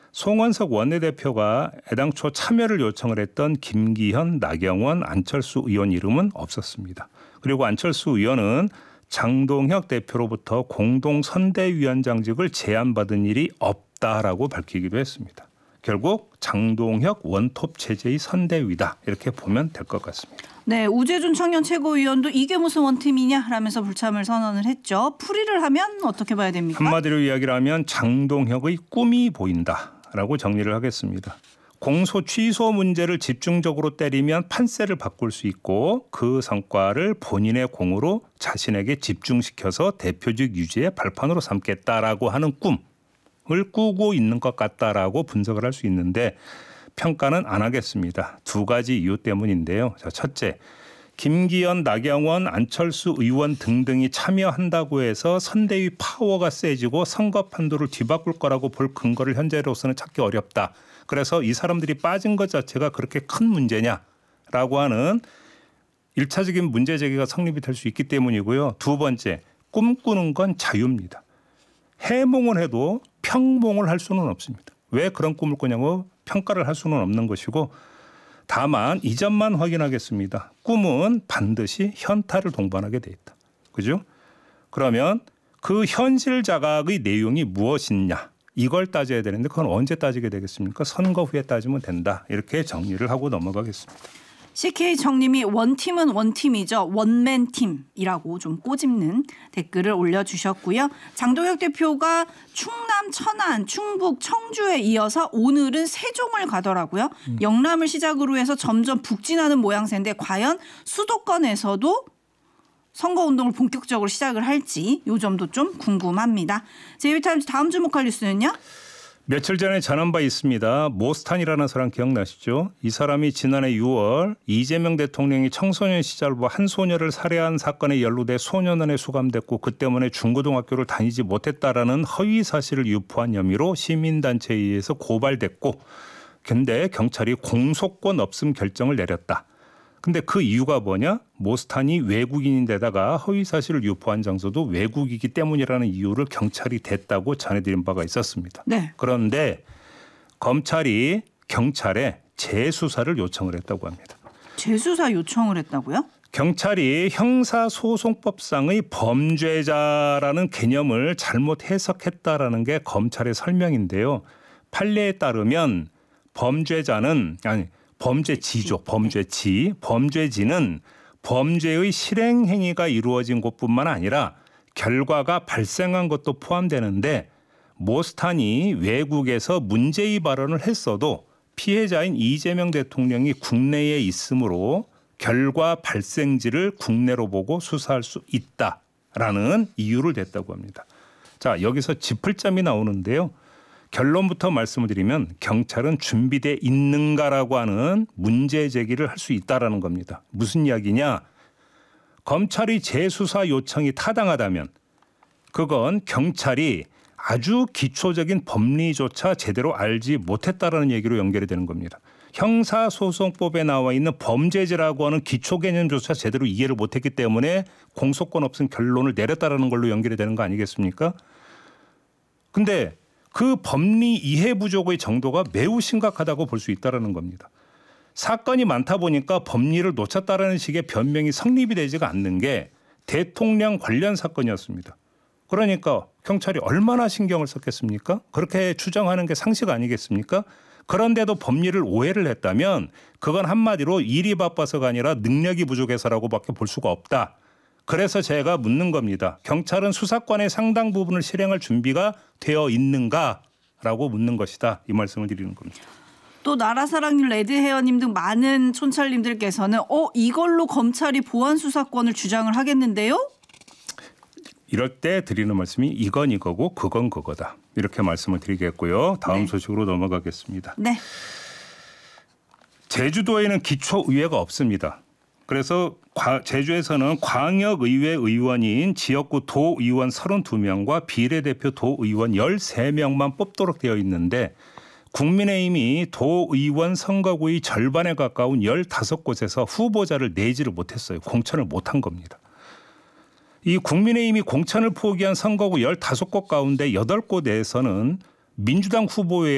송원석 원내대표가 애당초 참여를 요청을 했던 김기현, 나경원, 안철수 의원 이름은 없었습니다. 그리고 안철수 의원은 장동혁 대표로부터 공동선대위원장직을 제안받은 일이 없다라고 밝히기도 했습니다. 결국 장동혁 원톱 체제의 선대위다 이렇게 보면 될 것 같습니다. 네, 우재준 청년 최고위원도 이게 무슨 원팀이냐 라면서 불참을 선언을 했죠. 풀이를 하면 어떻게 봐야 됩니까? 한마디로 이야기를 하면 장동혁의 꿈이 보인다라고 정리를 하겠습니다. 공소 취소 문제를 집중적으로 때리면 판세를 바꿀 수 있고 그 성과를 본인의 공으로 자신에게 집중시켜서 대표직 유지의 발판으로 삼겠다라고 하는 꿈을 꾸고 있는 것 같다라고 분석을 할 수 있는데 평가는 안 하겠습니다. 두 가지 이유 때문인데요. 자, 첫째, 김기현, 나경원, 안철수 의원 등등이 참여한다고 해서 선대위 파워가 세지고 선거 판도를 뒤바꿀 거라고 볼 근거를 현재로서는 찾기 어렵다. 그래서 이 사람들이 빠진 것 자체가 그렇게 큰 문제냐라고 하는 1차적인 문제 제기가 성립이 될 수 있기 때문이고요. 두 번째, 꿈꾸는 건 자유입니다. 해몽을 해도 평몽을 할 수는 없습니다. 왜 그런 꿈을 꾸냐고 평가를 할 수는 없는 것이고 다만 이 점만 확인하겠습니다. 꿈은 반드시 현타를 동반하게 돼 있다. 그죠? 그러면 그 현실 자각의 내용이 무엇이냐 이걸 따져야 되는데 그건 언제 따지게 되겠습니까? 선거 후에 따지면 된다. 이렇게 정리를 하고 넘어가겠습니다. CK 정님이 원팀은 원팀이죠. 원맨팀이라고 좀 꼬집는 댓글을 올려주셨고요. 장동혁 대표가 충남, 천안, 충북, 청주에 이어서 오늘은 세종을 가더라고요. 영남을 시작으로 해서 점점 북진하는 모양새인데 과연 수도권에서도 선거운동을 본격적으로 시작을 할지 이 점도 좀 궁금합니다. 제이비타임즈 다음 주목할 뉴스는요? 며칠 전에 전한 바 있습니다. 모스탄이라는 사람 기억나시죠? 이 사람이 지난해 6월 이재명 대통령이 청소년 시절 한 소녀를 살해한 사건에 연루돼 소년원에 수감됐고 그 때문에 중고등학교를 다니지 못했다라는 허위 사실을 유포한 혐의로 시민단체에 의해서 고발됐고 근데 경찰이 공소권 없음 결정을 내렸다. 근데 그 이유가 뭐냐? 모스탄이 외국인인데다가 허위 사실을 유포한 장소도 외국이기 때문이라는 이유를 경찰이 댔다고 전해드린 바가 있었습니다. 네. 그런데 검찰이 경찰에 재수사를 요청을 했다고 합니다. 재수사 요청을 했다고요? 경찰이 형사소송법상의 범죄자라는 개념을 잘못 해석했다라는 게 검찰의 설명인데요. 판례에 따르면 범죄지죠. 범죄지는 범죄의 실행 행위가 이루어진 곳뿐만 아니라 결과가 발생한 것도 포함되는데 모스탄이 외국에서 문제의 발언을 했어도 피해자인 이재명 대통령이 국내에 있으므로 결과 발생지를 국내로 보고 수사할 수 있다라는 이유를 댔다고 합니다. 자, 여기서 짚을 점이 나오는데요. 결론부터 말씀을 드리면 경찰은 준비돼 있는가라고 하는 문제 제기를 할 수 있다라는 겁니다. 무슨 이야기냐? 검찰이 재수사 요청이 타당하다면 그건 경찰이 아주 기초적인 법리조차 제대로 알지 못했다라는 얘기로 연결이 되는 겁니다. 형사소송법에 나와 있는 범죄지라고 하는 기초 개념조차 제대로 이해를 못했기 때문에 공소권 없음 결론을 내렸다라는 걸로 연결이 되는 거 아니겠습니까? 근데 그 법리 이해 부족의 정도가 매우 심각하다고 볼 수 있다는 겁니다. 사건이 많다 보니까 법리를 놓쳤다라는 식의 변명이 성립이 되지가 않는 게 대통령 관련 사건이었습니다. 그러니까 경찰이 얼마나 신경을 썼겠습니까? 그렇게 추정하는 게 상식 아니겠습니까? 그런데도 법리를 오해를 했다면 그건 한마디로 일이 바빠서가 아니라 능력이 부족해서라고밖에 볼 수가 없다. 그래서 제가 묻는 겁니다. 경찰은 수사권의 상당 부분을 실행할 준비가 되어 있는가라고 묻는 것이다. 이 말씀을 드리는 겁니다. 또 나라사랑님, 레드헤어님 등 많은 촌철님들께서는 이걸로 검찰이 보안 수사권을 주장을 하겠는데요? 이럴 때 드리는 말씀이 이건 이거고 그건 그거다. 이렇게 말씀을 드리겠고요. 다음 소식으로 넘어가겠습니다. 네. 제주도에는 기초의회가 없습니다. 그래서 제주에서는 광역의회 의원인 지역구 도의원 32명과 비례대표 도의원 13명만 뽑도록 되어 있는데 국민의힘이 도의원 선거구의 절반에 가까운 15곳에서 후보자를 내지를 못했어요. 공천을 못한 겁니다. 이 국민의힘이 공천을 포기한 선거구 15곳 가운데 8곳에서는 민주당 후보의